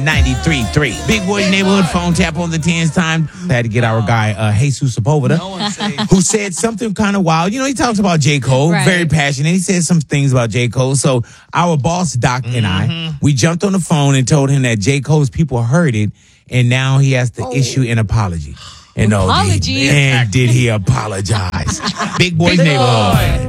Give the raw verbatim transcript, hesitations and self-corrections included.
ninety-three point three. Big Boy Neighborhood phone tap on the tens time. Had to get our guy, uh, Jesus Sepulveda, who said something kind of wild. You know, he talks about J. Cole, Right. very passionate. He said some things about J. Cole. So our boss, Doc, and I, we jumped on the phone and told him that J. Cole's people heard it, and now he has to Oh. issue an apology. And Apology? And did he apologize? Big Boy's Neighborhood.